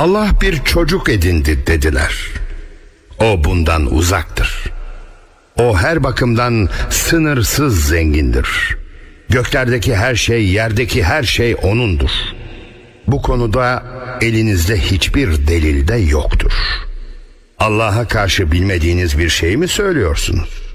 Allah bir çocuk edindi dediler. O bundan uzaktır. O her bakımdan sınırsız zengindir. Göklerdeki her şey, yerdeki her şey O'nundur. Bu konuda elinizde hiçbir delil de yoktur. Allah'a karşı bilmediğiniz bir şey mi söylüyorsunuz?